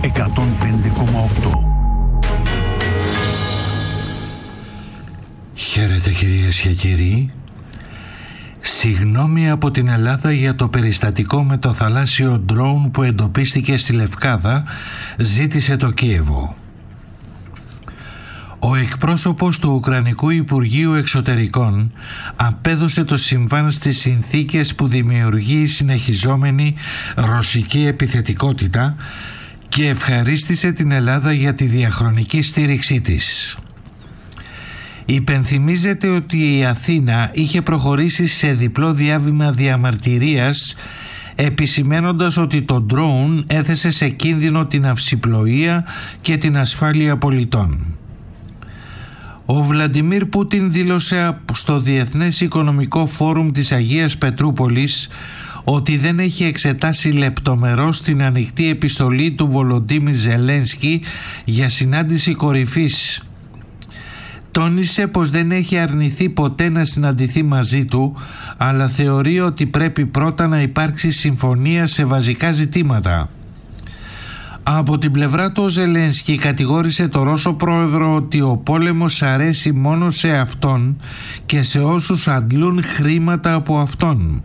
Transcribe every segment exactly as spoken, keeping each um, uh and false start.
εκατόν πέντε κόμμα οκτώ. Χαίρετε κυρίες και κύριοι. Συγγνώμη από την Ελλάδα για το περιστατικό με το θαλάσσιο ντρόουν που εντοπίστηκε στη Λευκάδα, ζήτησε το Κίεβο. Ο εκπρόσωπος του Ουκρανικού Υπουργείου Εξωτερικών απέδωσε το συμβάν στις συνθήκες που δημιουργεί η συνεχιζόμενη ρωσική επιθετικότητα και ευχαρίστησε την Ελλάδα για τη διαχρονική στήριξή της. Υπενθυμίζεται ότι η Αθήνα είχε προχωρήσει σε διπλό διάβημα διαμαρτυρίας, επισημένοντας ότι το ντρόουν έθεσε σε κίνδυνο την αυσιπλοεία και την ασφάλεια πολιτών. Ο Βλαντιμίρ Πούτιν δήλωσε στο Διεθνές Οικονομικό Φόρουμ της Αγίας Πετρούπολης ότι δεν έχει εξετάσει λεπτομερώς την ανοιχτή επιστολή του Βολοντίμιρ Ζελένσκι για συνάντηση κορυφής. Τόνισε πως δεν έχει αρνηθεί ποτέ να συναντηθεί μαζί του, αλλά θεωρεί ότι πρέπει πρώτα να υπάρξει συμφωνία σε βασικά ζητήματα. Από την πλευρά του ο Ζελένσκι κατηγόρησε το Ρώσο πρόεδρο ότι ο πόλεμος αρέσει μόνο σε αυτόν και σε όσους αντλούν χρήματα από αυτόν.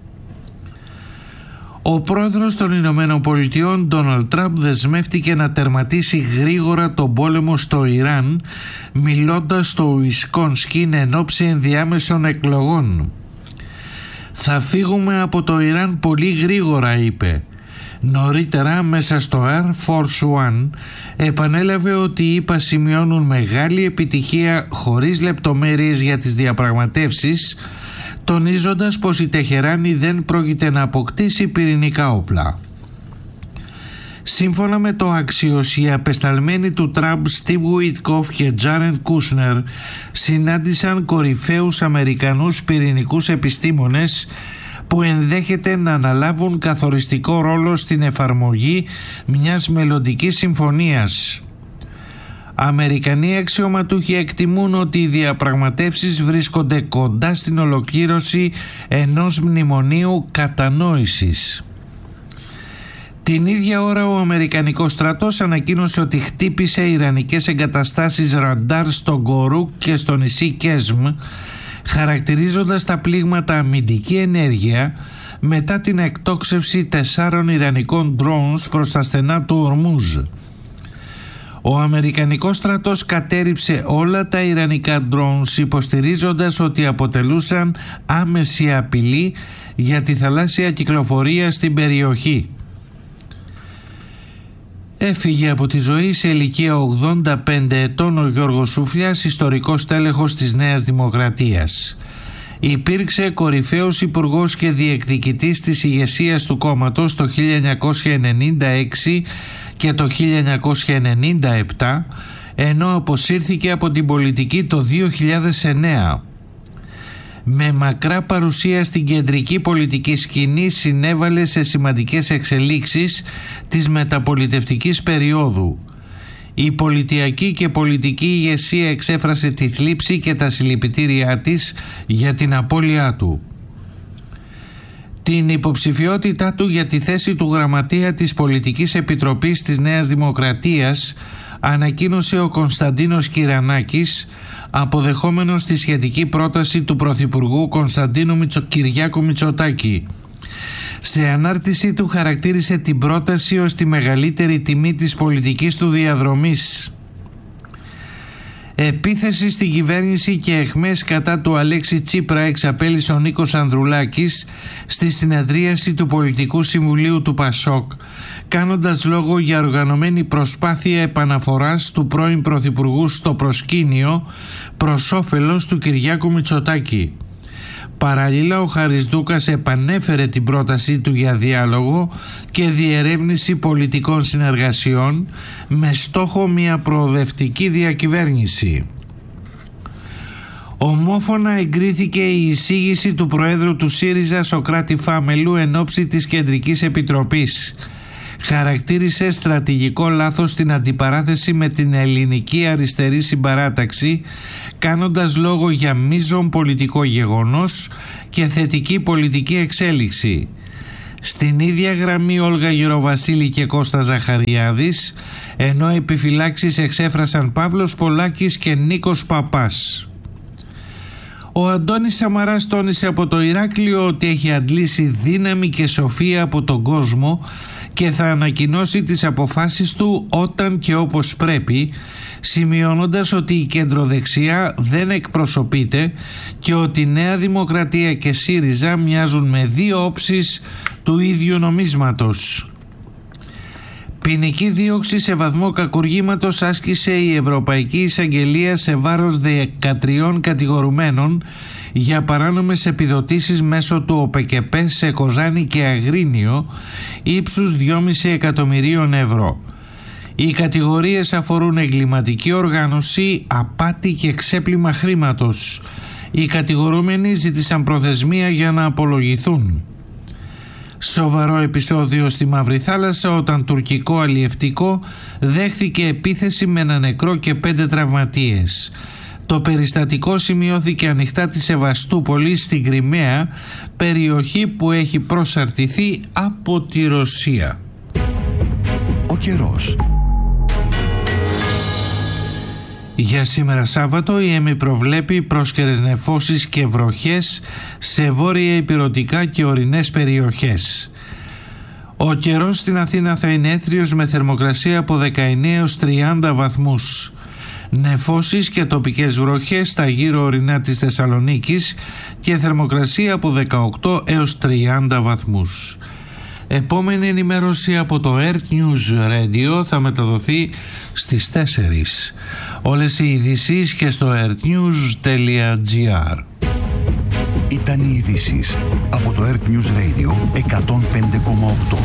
Ο πρόεδρος των Ηνωμένων Πολιτειών, Ντόναλντ Τραμπ, δεσμεύτηκε να τερματίσει γρήγορα τον πόλεμο στο Ιράν, μιλώντας στο Ουισκόνσκιν εν ώψη ενδιάμεσων εκλογών. «Θα φύγουμε από το Ιράν πολύ γρήγορα», είπε. Νωρίτερα, μέσα στο Air Force One, επανέλαβε ότι οι ΗΠΑ σημειώνουν μεγάλη επιτυχία χωρίς λεπτομέρειες για τις διαπραγματεύσεις, τονίζοντας πως η Τεχεράνη δεν πρόκειται να αποκτήσει πυρηνικά όπλα. Σύμφωνα με το Axios, οι απεσταλμένοι του Τραμπ, Στίβ Γουίτκοφ και Τζάρεντ Κούσνερ, συνάντησαν κορυφαίους Αμερικανούς πυρηνικούς επιστήμονες που ενδέχεται να αναλάβουν καθοριστικό ρόλο στην εφαρμογή μιας μελλοντικής συμφωνίας. Αμερικανοί αξιωματούχοι εκτιμούν ότι οι διαπραγματεύσεις βρίσκονται κοντά στην ολοκλήρωση ενός μνημονίου κατανόησης. Την ίδια ώρα ο Αμερικανικός στρατός ανακοίνωσε ότι χτύπησε ιρανικές εγκαταστάσεις ραντάρ στο Γκορούκ και στο νησί Κέσμ, χαρακτηρίζοντας τα πλήγματα αμυντική ενέργεια μετά την εκτόξευση τεσσάρων ιρανικών drones προς τα στενά του Ορμούζ. Ο Αμερικανικός στρατός κατέρριψε όλα τα ιρανικά drones, υποστηρίζοντας ότι αποτελούσαν άμεση απειλή για τη θαλάσσια κυκλοφορία στην περιοχή. Έφυγε από τη ζωή σε ηλικία ογδόντα πέντε ετών ο Γιώργος Σούφλιας, ιστορικός τέλεχος της Νέας Δημοκρατίας. Υπήρξε κορυφαίος υπουργός και διεκδικητής της ηγεσίας του κόμματος το χίλια εννιακόσια ενενήντα έξι και το χίλια εννιακόσια ενενήντα επτά, ενώ αποσύρθηκε από την πολιτική το δύο χιλιάδες εννέα. Με μακρά παρουσία στην κεντρική πολιτική σκηνή, συνέβαλε σε σημαντικές εξελίξεις της μεταπολιτευτικής περίοδου. Η πολιτιακή και πολιτική ηγεσία εξέφρασε τη θλίψη και τα συλληπιτήριά της για την απώλειά του. Την υποψηφιότητά του για τη θέση του γραμματεία της Πολιτικής Επιτροπής της Νέας Δημοκρατίας ανακοίνωσε ο Κωνσταντίνος Κυρανάκης, αποδεχόμενος τη σχετική πρόταση του Πρωθυπουργού Κωνσταντίνου Μητσο... Κυριάκου Μητσοτάκη. Σε ανάρτησή του χαρακτήρισε την πρόταση ως τη μεγαλύτερη τιμή της πολιτικής του διαδρομής. Επίθεση στην κυβέρνηση και αιχμές κατά του Αλέξη Τσίπρα εξαπέλυσε ο Νίκος Ανδρουλάκης στη συνεδρίαση του Πολιτικού Συμβουλίου του Πασόκ, κάνοντας λόγο για οργανωμένη προσπάθεια επαναφοράς του πρώην Πρωθυπουργού στο προσκήνιο προς όφελος του Κυριάκου Μητσοτάκη. Παραλλήλα, ο Χαρισδούκας επανέφερε την πρότασή του για διάλογο και διερεύνηση πολιτικών συνεργασιών με στόχο μια προοδευτική διακυβέρνηση. Ομόφωνα εγκρίθηκε η εισήγηση του Προέδρου του ΣΥΡΙΖΑ Σωκράτη Φάμελου εν ώψη της Κεντρικής Επιτροπής. Χαρακτήρισε στρατηγικό λάθος την αντιπαράθεση με την ελληνική αριστερή συμπαράταξη, κάνοντας λόγο για μείζον πολιτικό γεγονός και θετική πολιτική εξέλιξη. Στην ίδια γραμμή Όλγα Γεροβασίλη και Κώστα Ζαχαριάδης, ενώ επιφυλάξεις εξέφρασαν Παύλος Πολάκης και Νίκος Παπάς. Ο Αντώνης Σαμαράς τόνισε από το Ηράκλειο ότι έχει αντλήσει δύναμη και σοφία από τον κόσμο και θα ανακοινώσει τις αποφάσεις του όταν και όπως πρέπει, σημειώνοντας ότι η κεντροδεξιά δεν εκπροσωπείται και ότι η Νέα Δημοκρατία και ΣΥΡΙΖΑ μοιάζουν με δύο όψεις του ίδιου νομίσματος. Ποινική δίωξη σε βαθμό κακουργήματος άσκησε η Ευρωπαϊκή Εισαγγελία σε βάρος δεκατρία κατηγορουμένων για παράνομες επιδοτήσεις μέσω του ΟΠΕΚΕΠΕ σε Κοζάνη και Αγρίνιο ύψους δυόμισι εκατομμυρίων ευρώ. Οι κατηγορίες αφορούν εγκληματική οργάνωση, απάτη και ξέπλυμα χρήματος. Οι κατηγορούμενοι ζήτησαν προθεσμία για να απολογηθούν. Σοβαρό επεισόδιο στη Μαύρη Θάλασσα όταν τουρκικό αλλιευτικό δέχθηκε επίθεση με ένα νεκρό και πέντε τραυματίες. Το περιστατικό σημειώθηκε ανοιχτά της Σεβαστούπολης στην Κριμαία, περιοχή που έχει προσαρτηθεί από τη Ρωσία. Ο καιρός. Για σήμερα Σάββατο η ΕΜΗ προβλέπει πρόσκαιρες νεφώσεις και βροχές σε βόρεια ηπειρωτικά και ορεινές περιοχές. Ο καιρός στην Αθήνα θα είναι έθριος με θερμοκρασία από δεκαεννέα έως τριάντα βαθμούς. Νεφώσεις και τοπικές βροχές στα γύρω ορεινά της Θεσσαλονίκης και θερμοκρασία από δεκαοκτώ έως τριάντα βαθμούς. Επόμενη ενημέρωση από το Earth News Radio θα μεταδοθεί στις τέσσερις. Όλες οι ειδήσεις και στο earthnews.gr. Ήταν οι ειδήσεις από το Earth News Radio εκατόν πέντε κόμμα οκτώ.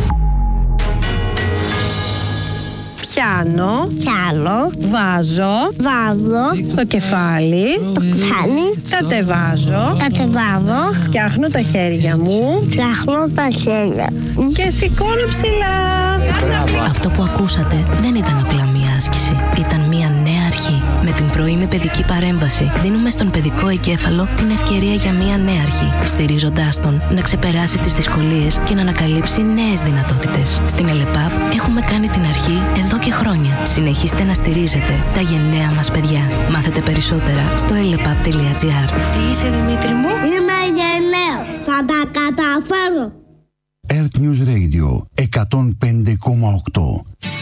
Πιάνω, Πιάνω, βάζω, βάζω, στο κεφάλι, το κεφάλι, κατεβάζω, κατεβάζω, φτιάχνω τα χέρια μου φτιάχνω τα χέρια και σηκώνω ψηλά. Αυτό που ακούσατε δεν ήταν απλά μία άσκηση. Ήταν μία νέα αρχή. Με την πρωινή παιδική παρέμβαση δίνουμε στον παιδικό εγκέφαλο την ευκαιρία για μία νέα αρχή, στηρίζοντάς τον να ξεπεράσει τις δυσκολίες και να ανακαλύψει νέες δυνατότητες. Στην ΕΛΕΠΑΠ έχουμε κάνει την αρχή εδώ και χρόνια. Συνεχίστε να στηρίζετε τα γενναία μας παιδιά. Μάθετε περισσότερα στο ελεπαπ τελεία τζι άρ. Τι είσαι, Δημήτρη μου? Είμαι γενναίος, θα τα καταφέρω. Earth News Radio εκατόν πέντε κόμμα οκτώ.